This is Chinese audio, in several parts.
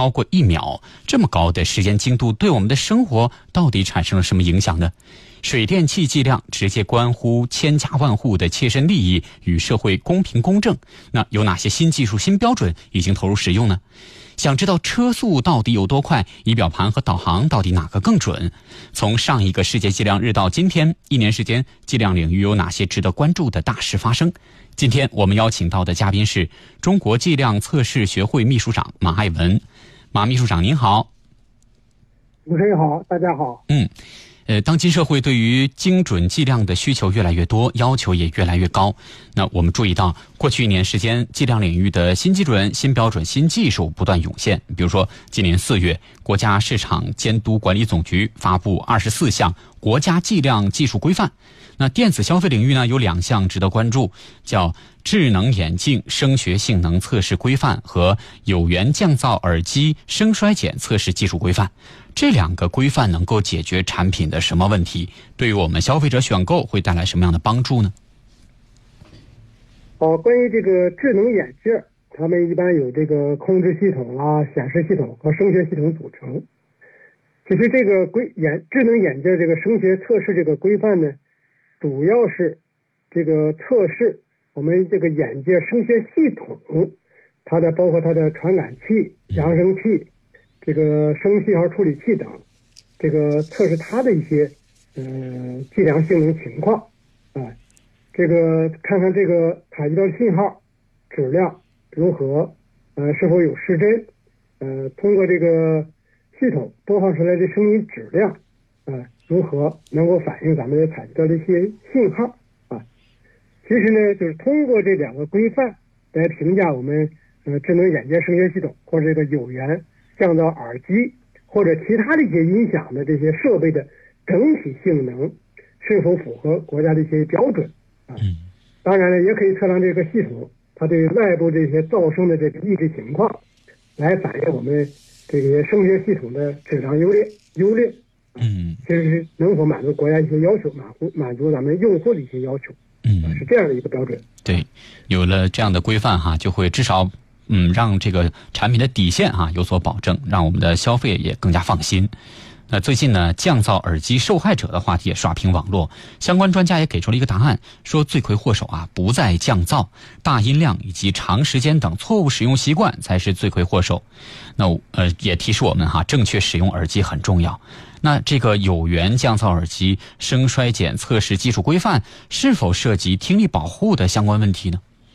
超过1秒，这么高的时间精度对我们的生活到底产生了什么影响呢？水电气计量直接关乎千家万户的切身利益与社会公平公正，那有哪些新技术新标准已经投入使用呢？想知道车速到底有多快，仪表盘和导航到底哪个更准？从上一个世界计量日到今天1年时间，计量领域有哪些值得关注的大事发生？今天我们邀请到的嘉宾是中国计量测试学会秘书长马爱文。马秘书长您好。 主持人好，大家好。 当今社会对于精准计量的需求越来越多，要求也越来越高。那我们注意到，过去1年时间，计量领域的新基准、新标准、新技术不断涌现。比如说，今年4月，国家市场监督管理总局发布24项国家计量技术规范。那电子消费领域呢，有2项值得关注，叫智能眼镜声学性能测试规范和有源降噪耳机声衰减测试技术规范。这2个规范能够解决产品的什么问题？对于我们消费者选购会带来什么样的帮助呢？ 关于这个智能眼镜，它们一般有这个控制系统啊、显示系统和声学系统组成。其实这个智能眼镜这个声学测试这个规范呢，主要是这个测试我们这个眼镜声学系统，包括它的传感器、扬声器、这个声信号处理器等，这个测试它的一些计量性能情况这个看看这个采集到的信号质量如何，是否有失真，通过这个系统播放出来的声音质量如何能够反映咱们采集到的一些信号其实呢，就是通过这2个规范来评价我们智能眼镜声学系统或者这个有源降噪耳机或者其他的一些音响的这些设备的整体性能是否符合国家的一些标准当然呢，也可以测量这个系统它对外部这些噪声的这个抑制情况，来反映我们这些声学系统的质量优劣其实是能否满足国家一些要求，满足咱们用户的一些要求是这样的一个标准。 对，有了这样的规范就会至少让这个产品的底线有所保证，让我们的消费也更加放心。那最近呢，降噪耳机受害者的话题也刷屏网络，相关专家也给出了一个答案，说罪魁祸首不在降噪，大音量以及长时间等错误使用习惯才是罪魁祸首。那也提示我们正确使用耳机很重要。那这个有源降噪耳机声衰减测试技术规范是否涉及听力保护的相关问题呢？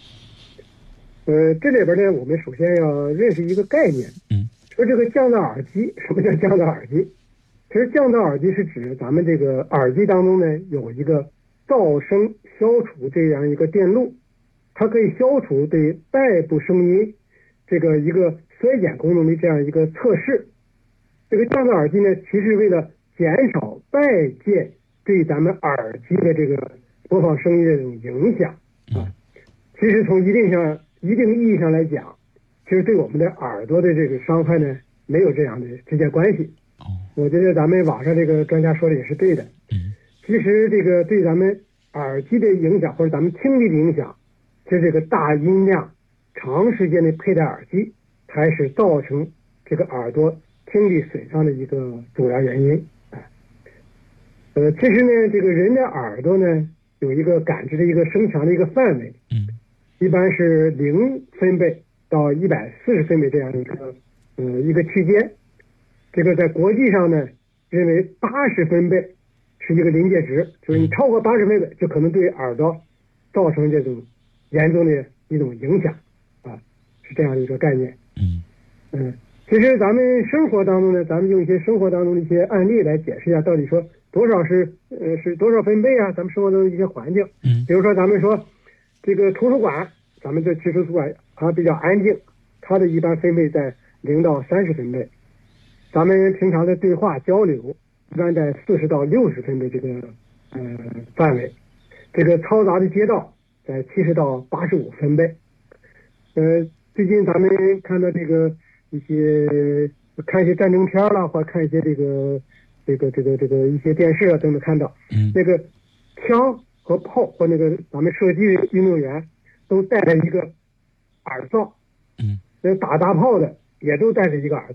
这里边呢，我们首先要认识一个概念，说这个降噪耳机，什么叫降噪耳机？其实降噪耳机是指咱们这个耳机当中呢有一个噪声消除这样一个电路，它可以消除对外部声音这个一个衰减功能的这样一个测试。这个降噪耳机呢，其实为了减少外界对咱们耳机的这个播放声音的这种影响其实从一定意义上来讲，其实对我们的耳朵的这个伤害呢没有这样的直接关系。我觉得咱们网上这个专家说的也是对的。其实这个对咱们耳机的影响或者咱们听力的影响，其实这个大音量长时间的佩戴耳机才是造成这个耳朵听力损伤的一个主要原因。其实呢，这个人的耳朵呢有一个感知的一个声强的一个范围，一般是0分贝到140分贝这样的一个区间。这个在国际上呢，认为80分贝是一个临界值，就是你超过80分贝，就可能对耳朵造成这种严重的一种影响是这样的一个概念。其实咱们生活当中呢，咱们用一些生活当中的一些案例来解释一下，到底说多少是多少分贝咱们生活中的一些环境。比如说咱们说这个图书馆，咱们这其实图书馆它比较安静，它的一般分贝在0到30分贝。咱们平常的对话交流一般在40到60分贝这个范围。这个嘈杂的街道在70到85分贝。最近咱们看到这个看一些战争片啦，或者看一些这个一些电视都能看到，那个枪和炮或那个咱们射击运动员都带着一个耳罩，那打大炮的也都带着一个耳